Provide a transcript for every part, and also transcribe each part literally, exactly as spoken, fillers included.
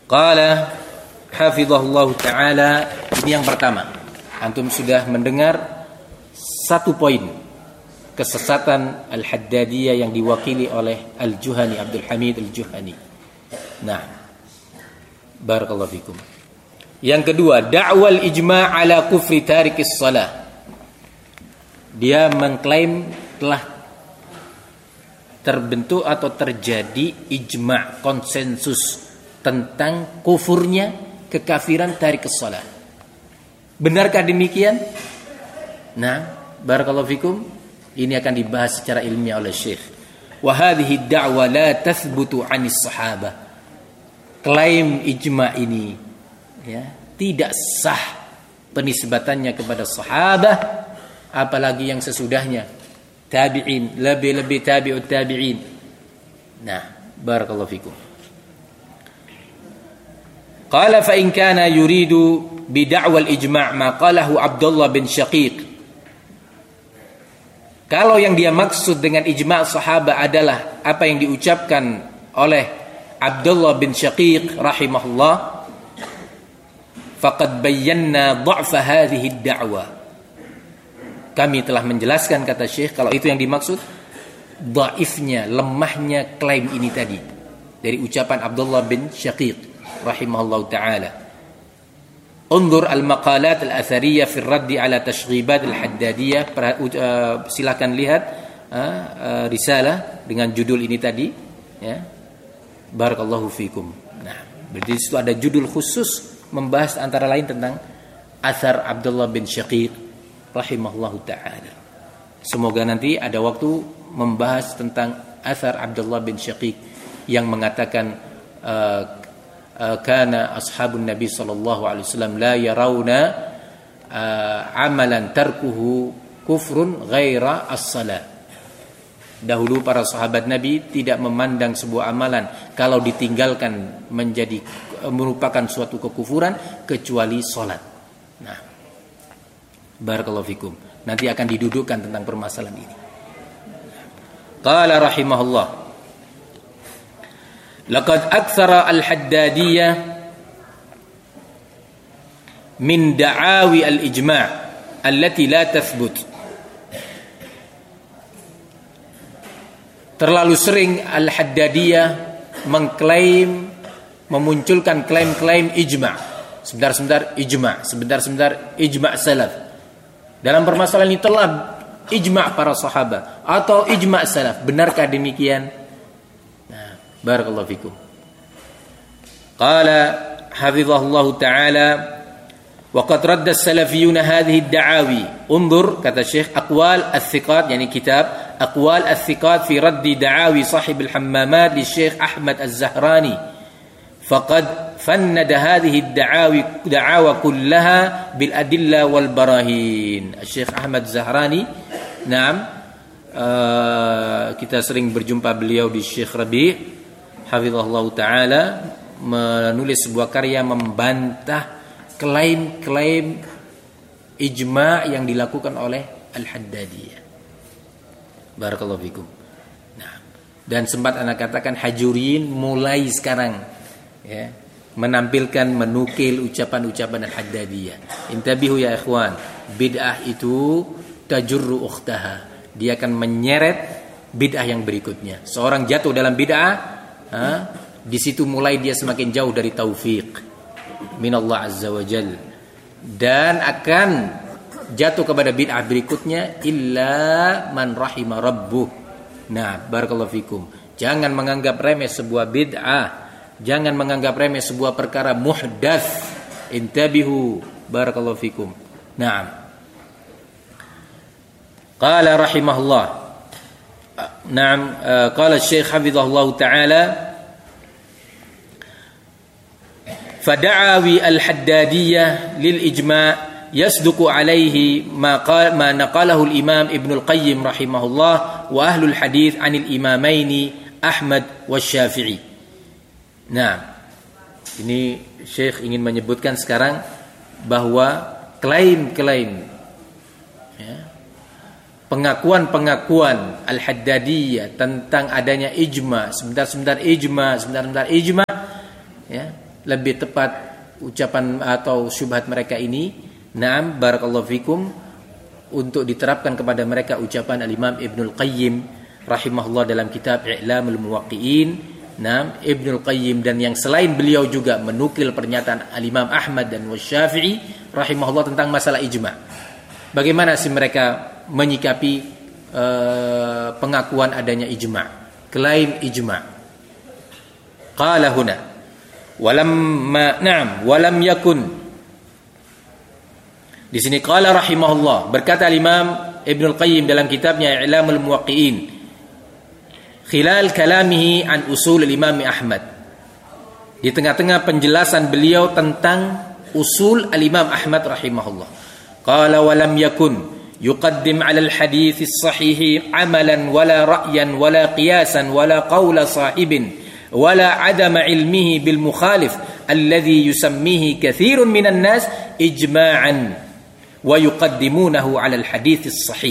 Qala hafizahullah ta'ala. Ini yang pertama. Antum sudah mendengar satu poin kesesatan Al-Haddadiyah yang diwakili oleh Al-Juhani, Abdul Hamid Al-Juhani. Nah, barakallahu fikum. Yang kedua, da'wal ijma' ala kufri tarikis salah. Dia mengklaim telah terbentuk atau terjadi ijma', konsensus tentang kufurnya, kekafiran tarikus salat. Benarkah demikian? Nah, barakallahu fikum, ini akan dibahas secara ilmiah oleh Syekh. Wa hadhihi da'wa la tathbutu 'anis sahabah. Klaim ijma' ini ya, tidak sah penisbatannya kepada sahabah, apalagi yang sesudahnya, tabi'in, lebih-lebih tabi'ut tabi'in. Nah, barakallahu fikum. Qala fa in kana yuridu bi da'wal ijma' ma qalahu Abdullah bin Syaqiq. Kalau yang dia maksud dengan ijma' sahabat adalah apa yang diucapkan oleh Abdullah bin Syaqiq rahimahullah, faqad bayyana dha'fa hadhihi ad-da'wa. Kami telah menjelaskan, kata Syekh, kalau itu yang dimaksud, dhaifnya, lemahnya klaim ini tadi dari ucapan Abdullah bin Syaqiq rahimahullah ta'ala. Unzur al-maqalat al-athariyah fi ar-radd ala tashghibat al-Haddadiyah. Silakan lihat uh, uh, risalah dengan judul ini tadi ya. Barakallahu fikum. Nah, berarti di situ ada judul khusus membahas antara lain tentang athar Abdullah bin Syaqiq rahimahullah ta'ala. Semoga nanti ada waktu membahas tentang athar Abdullah bin Syaqiq yang mengatakan uh, kana ashabun Nabi sallallahu alaihi wasallam la yarawna amalan tarkuhu kufrun ghaira as-salat. Dahulu para sahabat Nabi tidak memandang sebuah amalan kalau ditinggalkan menjadi merupakan suatu kekufuran kecuali salat. Nah, barakallahu fikum. Nanti akan didudukkan tentang permasalahan ini. Qala rahimahullah, laqad aktsara al-Haddadiyah min da'awi al-ijma' allati la tathbut. Terlalu sering Al-Haddadiyah mengklaim, memunculkan klaim-klaim ijma'. Sebentar-sebentar ijma', sebentar-sebentar ijma' salaf. Dalam permasalahan ini telah ijma' para sahabat atau ijma' salaf. Benarkah demikian? Barakallahu fikum. Qala hafizahullah ta'ala wa qad radda as-salafiyuna hadhihi ad-da'awi. Unzur, kata Syekh, aqwal al-thiqat, yani kitab aqwal al-thiqat fi raddi da'awi sahib al-hammamat li Syekh Ahmad Az-Zahrani. Faqad fannada hadhihi ad-da'awi da'awa kullaha bil adilla wal barahin. Syekh Ahmad Az-Zahrani, naam, uh, kita sering berjumpa beliau di Syekh Rabi' hafizahullah ta'ala, menulis sebuah karya membantah klaim-klaim ijma' yang dilakukan oleh Al-Haddadiyah. Barakallahu fikum. Nah, dan sempat anak katakan Hajuriyin mulai sekarang ya, menampilkan, menukil ucapan-ucapan Al-Haddadiyah. Intabihu ya ikhwan, bid'ah itu tajurru ukhtaha. Dia akan menyeret bid'ah yang berikutnya. Seorang jatuh dalam bid'ah, ha, di situ mulai dia semakin jauh dari taufik minallah azza wa jal, dan akan jatuh kepada bid'ah berikutnya illa man rahima rabbuh. Nah, barakallahu fikum. Jangan menganggap remeh sebuah bid'ah, jangan menganggap remeh sebuah perkara muhdats. Intabihu, barakallahu fikum. Naam. Qala rahimahullah, نعم قال الشيخ حفظه الله تعالى فدعاوي الحدادية للإجماع يصدق عليه ما قال ما نقله الإمام ابن القيم رحمه الله وأهل الحديث عن الإمامين أحمد والشافعي. Nah, ini Syekh ingin menyebutkan sekarang bahwa klaim-klaim ya, pengakuan-pengakuan Al-Haddadiyah tentang adanya ijma, sebentar-sebentar ijma, sebentar-sebentar ijma, ya, lebih tepat ucapan atau syubhat mereka ini, na'am barakallahu fikum, untuk diterapkan kepada mereka ucapan al-Imam Ibnul Qayyim rahimahullah dalam kitab I'lamul Muwaqqi'in. Nah, Ibnul Qayyim dan yang selain beliau juga menukil pernyataan al-Imam Ahmad dan Wasyafi'i rahimahullah tentang masalah ijma'. Bagaimana sih mereka menyikapi uh, pengakuan adanya ijma', klaim ijma'? Qala huna walamma na'am walam yakun. Di sini qala rahimahullah, berkata Imam Ibnul Qayyim dalam kitabnya I'lamul Muwaqqi'in, khilal kalamihi an usul al-Imam Ahmad, di tengah-tengah penjelasan beliau tentang usul al-Imam Ahmad rahimahullah. Qala wa lam yakun yuqaddim 'ala al-hadits as-sahih 'amalan wala ra'yan wala qiyasan wala qawla sahibin wala 'adama 'ilmihi bil mukhalif alladhi yusammihi katsirun minan nas ijma'an wa yuqaddimunahu 'ala al-hadits as-sahih.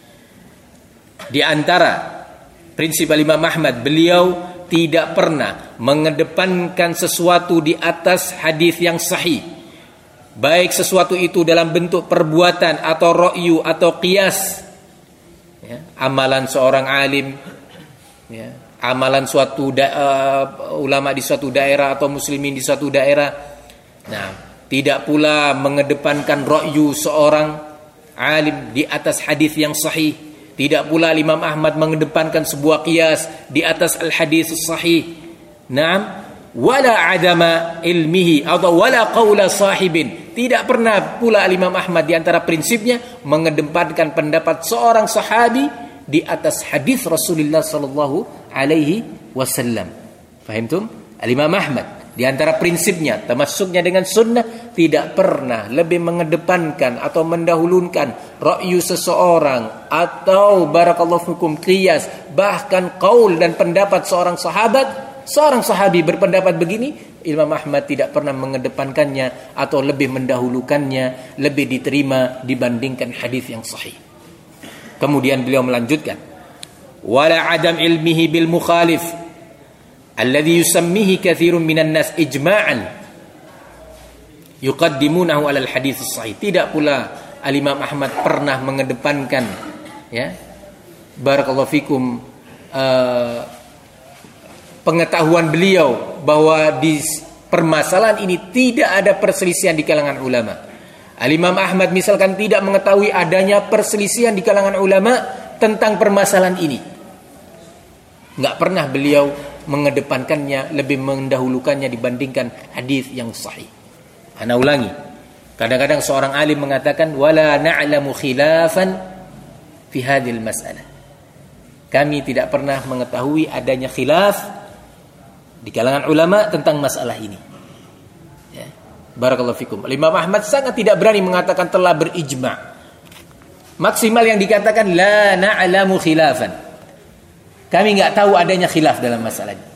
Di antara prinsip Imam Ahmad, beliau tidak pernah mengedepankan sesuatu di atas hadis yang sahih, baik sesuatu itu dalam bentuk perbuatan atau ra'yu atau qiyas, ya, amalan seorang alim, ya, amalan suatu da, uh, ulama di suatu daerah atau muslimin di suatu daerah. Nah, tidak pula mengedepankan ra'yu seorang alim di atas hadis yang sahih. Tidak pula Imam Ahmad mengedepankan sebuah qiyas di atas al-hadis sahih. Naam, wala adama ilmihi atau wala qaula sahibin. Tidak pernah pula Imam Ahmad di antara prinsipnya mengedepankan pendapat seorang sahabi di atas hadis Rasulullah sallallahu alaihi wasallam. Fahamtum? Al-Imam Ahmad di antara prinsipnya, termasuknya dengan sunnah, tidak pernah lebih mengedepankan atau mendahulukan ra'yu seseorang atau barakallahu fikum qiyas, bahkan qaul dan pendapat seorang sahabat. Seorang sahabi berpendapat begini, Imam Ahmad tidak pernah mengedepankannya atau lebih mendahulukannya, lebih diterima dibandingkan hadis yang sahih. Kemudian beliau melanjutkan, wala adam ilmihi bil mukhalif alladhi yusammihi katsirun minan nas ijma'an yuqaddimunahu 'ala al-hadits as-sahih. Tidak pula al-Imam Ahmad pernah mengedepankan, ya, barakallahu fikum, uh, pengetahuan beliau bahwa di permasalahan ini tidak ada perselisihan di kalangan ulama. Al-Imam Ahmad misalkan tidak mengetahui adanya perselisihan di kalangan ulama tentang permasalahan ini. Enggak pernah beliau mengedepankannya, lebih mendahulukannya dibandingkan hadis yang sahih. Ana ulangi. Kadang-kadang seorang alim mengatakan wala na'lamu khilafan fi hadhil mas'alah. Kami tidak pernah mengetahui adanya khilaf di kalangan ulama tentang masalah ini. Ya. Barakallahu fikum. Imam Ahmad sangat tidak berani mengatakan telah berijma'. Maksimal yang dikatakan la na'lamu khilafan. Kami enggak tahu adanya khilaf dalam masalah ini.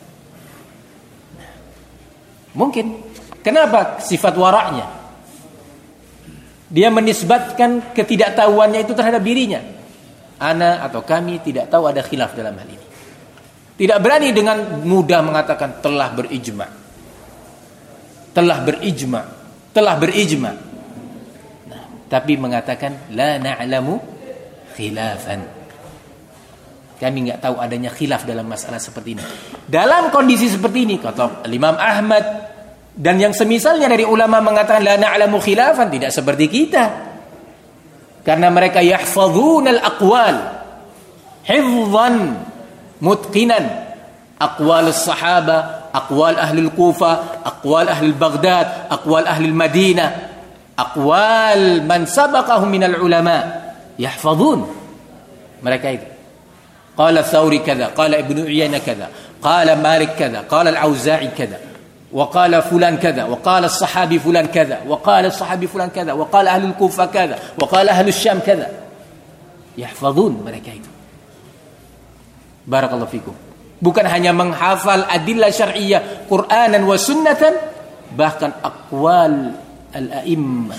Mungkin. Kenapa sifat waraknya? Dia menisbatkan ketidaktahuannya itu terhadap dirinya. Ana atau kami tidak tahu ada khilaf dalam hal ini. Tidak berani dengan mudah mengatakan telah berijma. Telah berijma. Telah berijma. Nah, tapi mengatakan la na'lamu khilafan. Kami enggak tahu adanya khilaf dalam masalah seperti ini. Dalam kondisi seperti ini, kata Imam Ahmad dan yang semisalnya dari ulama mengatakan la na'lamu khilafan, tidak seperti kita. Karena mereka yahfazunal aqwal hifzan mutqinan, aqwal as-sahaba, aqwal ahli al-Kufa, aqwal ahli Baghdad, aqwal ahli Madinah, aqwal man sabaqahum minal ulama, yahfazun mereka itu. Qala Thawri kada, qala Ibnu Uyainah kada, qala Malik kada, qala Al-Auza'i kada, wa qala fulan kada, wa qala as-sahabi fulan kada, wa qala as-sahabi fulan kada, wa qala ahli al-Kufa kada, wa qala ahli Syam kada. Yahfazun mereka itu. Barakallahu fikum. Bukan hanya menghafal adillah syar'iyyah Qur'anan wa sunnatan, bahkan aqwal al-a'immah.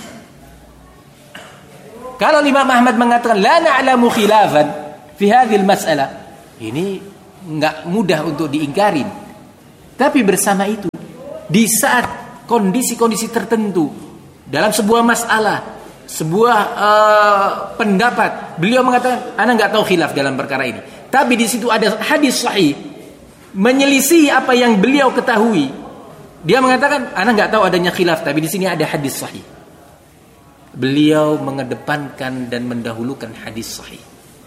Kalau Imam Ahmad mengatakan la na'lamu khilafan fi hadhil mas'alah, ini enggak mudah untuk diingkarin. Tapi bersama itu, di saat kondisi-kondisi tertentu dalam sebuah masalah, sebuah uh, pendapat, beliau mengatakan, ana nggak tahu khilaf dalam perkara ini. Tapi di situ ada hadis sahih menyelisih apa yang beliau ketahui. Dia mengatakan, ana nggak tahu adanya khilaf, tapi di sini ada hadis sahih. Beliau mengedepankan dan mendahulukan hadis sahih.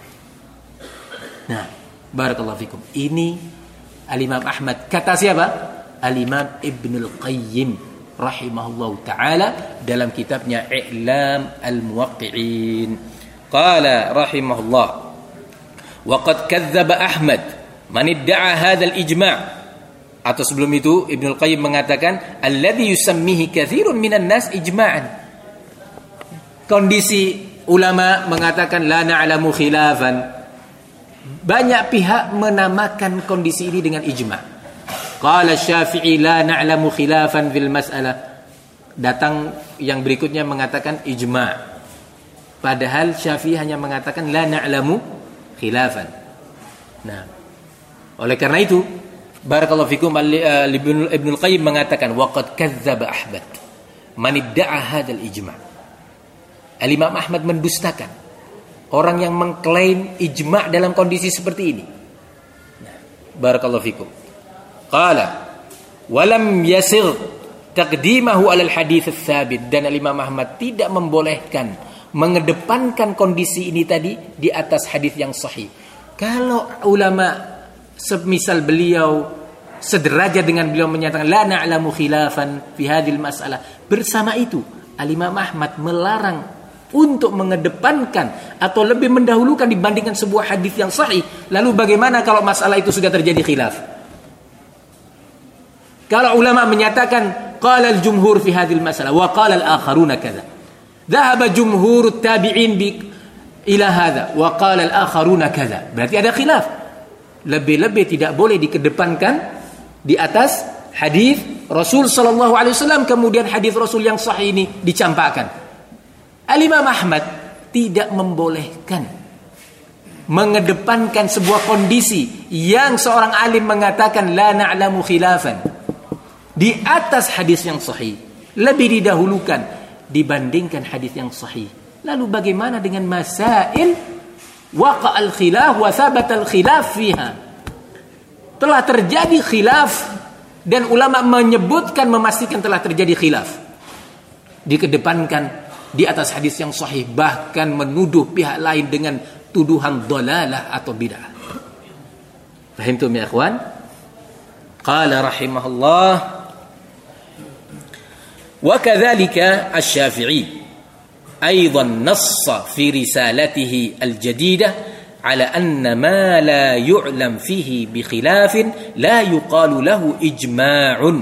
Nah, barakallahu fikum. Ini Al-Imam Ahmad. Kata siapa? Al-Imam Ibnul Qayyim rahimahullahu ta'ala dalam kitabnya I'lam al-Muwaqqi'in. Qala rahimahullah, wa qad kadzdzaba Ahmad man idda'a hadzal ijma'. Atau sebelum itu Ibnul Qayyim mengatakan alladzi yusammihi katsirun minan nas ijma'an. Kondisi ulama mengatakan la na'lamu khilafan. Banyak pihak menamakan kondisi ini dengan ijma'. Qala Syafi'i la na'lamu khilafan fil mas'alah. Datang yang berikutnya mengatakan ijma'. Padahal Syafi'i hanya mengatakan la na'lamu khilafan. Nah, oleh karena itu barakallahu fikum, Ibnul Qayyim mengatakan waqad kadzdzaba Ahmad man idda'a hadzal ijma'. Al-Imam Ahmad mendustakan orang yang mengklaim ijma' dalam kondisi seperti ini. Nah, barakallahu fikum. Qala walam yasir taqdimahu alal hadits tsabit. Dan Imam Ahmad tidak membolehkan mengedepankan kondisi ini tadi di atas hadis yang sahih. Kalau ulama semisal beliau sederajat dengan beliau menyatakan la na'lamu khilafan fi hadhil mas'alah, bersama itu Al-Imam Ahmad melarang untuk mengedepankan atau lebih mendahulukan dibandingkan sebuah hadis yang sahih. Lalu bagaimana kalau masalah itu sudah terjadi khilaf? Kalau ulama menyatakan qala al-jumhur fi hadhil masalah wa qala al-akharuna kadza. Dhahaba jumhur at-tabi'in bi ila hadza wa qala al-akharuna kadza. Berarti ada khilaf. Lebih-lebih tidak boleh dikedepankan di atas hadis Rasul sallallahu alaihi wasallam, kemudian hadis Rasul yang sahih ini dicampakkan. Al-Imam Ahmad tidak membolehkan mengedepankan sebuah kondisi yang seorang alim mengatakan la na'lamu khilafan di atas hadis yang sahih, lebih didahulukan dibandingkan hadis yang sahih. Lalu bagaimana dengan masail waqa al-khilaf wa thabata al-khilaf fiha? Telah terjadi khilaf dan ulama menyebutkan, memastikan telah terjadi khilaf, dikedepankan di atas hadis yang sahih, bahkan menuduh pihak lain dengan tuduhan dhalalah atau bid'ah. Fahimtum ya ikhwan? Qala rahimahullah wa kadzalika asy-Syafi'i aidan nassa fi risalatihi al-jadidah ala anna ma la yu'lam fihi bi khilafin la yuqalu lahu ijma'un.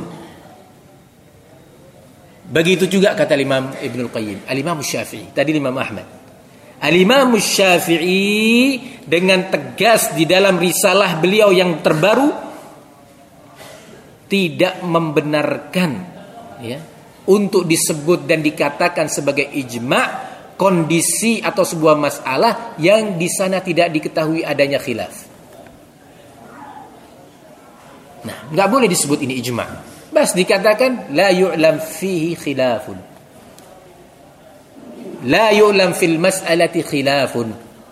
Begitu juga kata Imam Ibnul Qayyim, Al-Imam Syafi'i, tadi Imam Ahmad. Al-Imam Syafi'i dengan tegas di dalam risalah beliau yang terbaru tidak membenarkan ya untuk disebut dan dikatakan sebagai ijma' kondisi atau sebuah masalah yang di sana tidak diketahui adanya khilaf. Nah, enggak boleh disebut ini ijma'. Bas dikatakan la yu'lam fihi khilafun. La yu'lam fil mas'alati khilafun.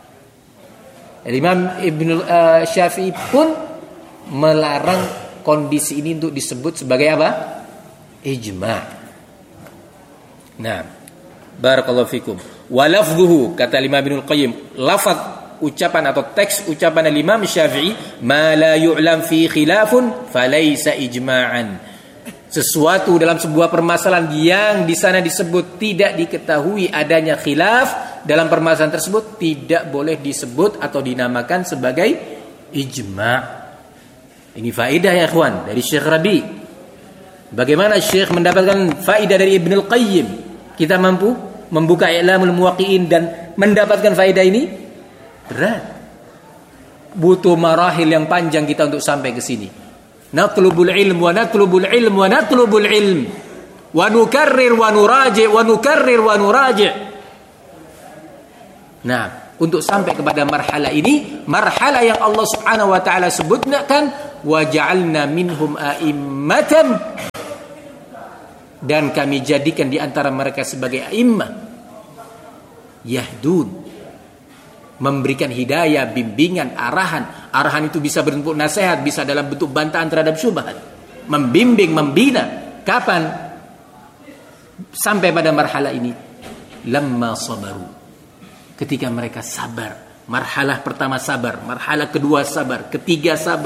Imam Ibnu uh, Syafi'i pun melarang kondisi ini untuk disebut sebagai apa? Ijma'. Nah, barakallahu fikum. Wa lafdhuhu, kata Imam Ibnul Qayyim, lafaz ucapan atau teks ucapan Imam Syafi'i, ma la yu'lam fi khilafun falaysa ijma'an. Sesuatu dalam sebuah permasalahan yang di sana disebut tidak diketahui adanya khilaf dalam permasalahan tersebut, tidak boleh disebut atau dinamakan sebagai ijma'. Ini faedah ya ikhwan dari Syekh Rabi. Bagaimana Syekh mendapatkan faedah dari Ibnul Qayyim? Kita mampu membuka I'lamul Muwaqqi'in dan mendapatkan faedah ini? Berat. Butuh marahil yang panjang kita untuk sampai ke sini. Natlubul ilm wa natlubul ilm wa natlubul ilm wa nukarrir wa nuraji' wa nukarrir wa nuraji'. Nah, untuk sampai kepada marhala ini, marhala yang Allah Subhanahu wa taala sebutkan, wa ja'alna minhum a'immatan dan kami jadikan di antara mereka sebagai a'immah yahdun, memberikan hidayah, bimbingan, arahan. Arahan itu bisa berbentuk nasihat, bisa dalam bentuk bantahan terhadap syubhat, membimbing, membina. Kapan? Sampai pada marhalah ini, lamma sabaru, ketika mereka sabar. Marhalah pertama sabar, marhalah kedua sabar, ketiga sabar.